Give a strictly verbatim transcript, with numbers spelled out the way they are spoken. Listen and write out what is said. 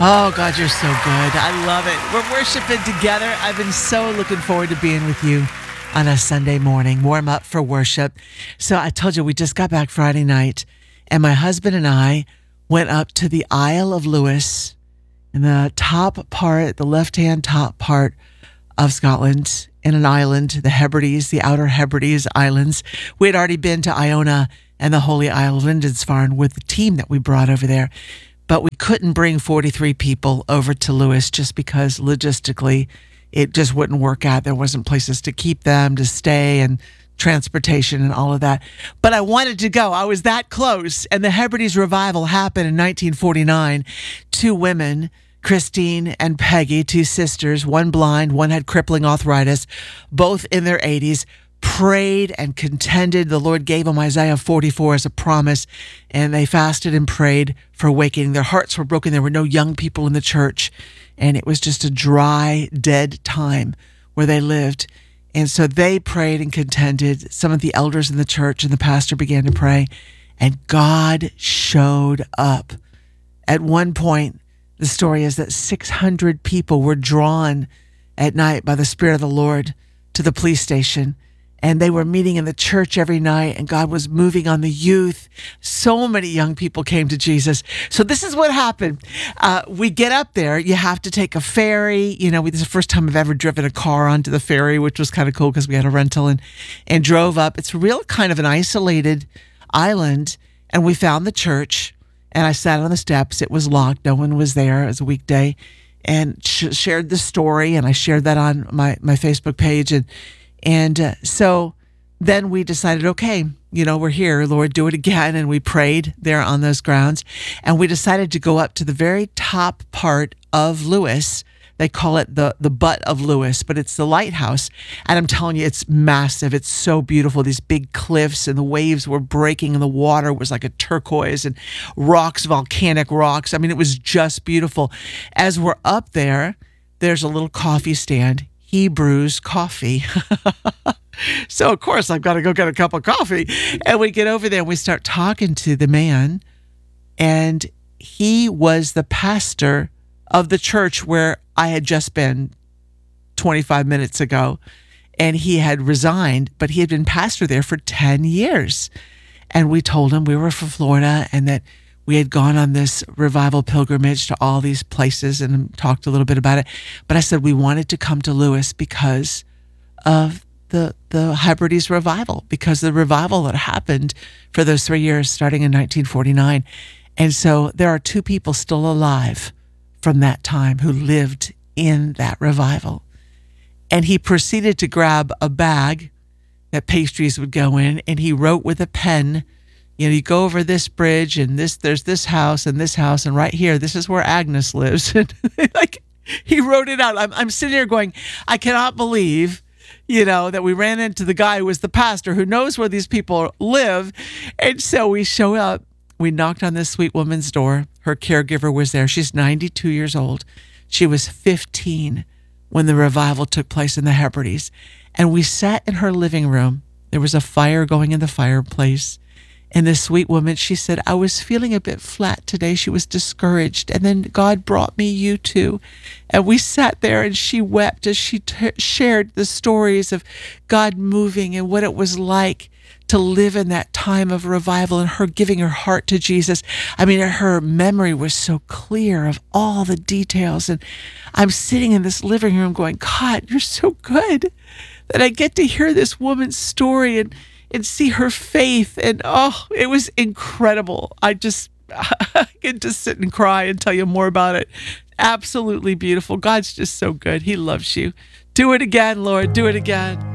Oh, God, you're so good. I love it. We're worshiping together. I've been so looking forward to being with you on a Sunday morning, warm up for worship. So I told you we just got back Friday night, and my husband and I went up to the Isle of Lewis in the top part, the left-hand top part of Scotland, in an island, the Hebrides, the Outer Hebrides Islands. We had already been to Iona and the Holy Isle of Lindisfarne with the team that we brought over there. But we couldn't bring forty-three people over to Lewis just because logistically it just wouldn't work out. There wasn't places to keep them, to stay, and transportation and all of that. But I wanted to go. I was that close. And the Hebrides revival happened in nineteen forty-nine. Two women, Christine and Peggy, two sisters, one blind, one had crippling arthritis, both in their eighties, prayed and contended. The Lord gave them Isaiah forty-four as a promise, and they fasted and prayed for awakening. Their hearts were broken. There were no young people in the church, and it was just a dry, dead time where they lived. And so they prayed and contended. Some of the elders in the church and the pastor began to pray, and God showed up. At one point, the story is that six hundred people were drawn at night by the Spirit of the Lord to the police station. And they were meeting in the church every night, and God was moving on the youth. So many young people came to Jesus. So this is what happened. Uh, we get up there. You have to take a ferry. You know, we, this is the first time I've ever driven a car onto the ferry, which was kind of cool because we had a rental and, and drove up. It's real kind of an isolated island. And we found the church, and I sat on the steps. It was locked. No one was there. It was a weekday, and sh- shared the story. And I shared that on my, my Facebook page. And And uh, so then we decided, okay, you know, we're here, Lord, do it again. And we prayed there on those grounds. And we decided to go up to the very top part of Lewis. They call it the, the butt of Lewis, but it's the lighthouse. And I'm telling you, it's massive. It's so beautiful. These big cliffs, and the waves were breaking, and the water was like a turquoise, and rocks, volcanic rocks. I mean, it was just beautiful. As we're up there, there's a little coffee stand, Hebrews Coffee. So, of course, I've got to go get a cup of coffee. And we get over there and we start talking to the man. And he was the pastor of the church where I had just been twenty-five minutes ago. And he had resigned, but he had been pastor there for ten years. And we told him we were from Florida and that we had gone on this revival pilgrimage to all these places, and talked a little bit about it. But I said we wanted to come to Lewis because of the the Hebrides revival, because the revival that happened for those three years starting in nineteen forty-nine. And so there are two people still alive from that time who lived in that revival. And he proceeded to grab a bag that pastries would go in, and he wrote with a pen, you know, you go over this bridge, and this, there's this house and this house, and right here, this is where Agnes lives. And like, he wrote it out. I'm, I'm sitting here going, I cannot believe, you know, that we ran into the guy who was the pastor who knows where these people live. And so we show up. We knocked on this sweet woman's door. Her caregiver was there. She's ninety-two years old. She was fifteen when the revival took place in the Hebrides. And we sat in her living room. There was a fire going in the fireplace. And this sweet woman, she said, I was feeling a bit flat today. She was discouraged. And then God brought me you two. And we sat there, and she wept as she t- shared the stories of God moving and what it was like to live in that time of revival, and her giving her heart to Jesus. I mean, her memory was so clear of all the details. And I'm sitting in this living room going, God, you're so good that I get to hear this woman's story and and see her faith. And oh, it was incredible. I just I can just sit and cry and tell you more about it. Absolutely beautiful. God's just so good. He loves you. Do it again, Lord. Do it again.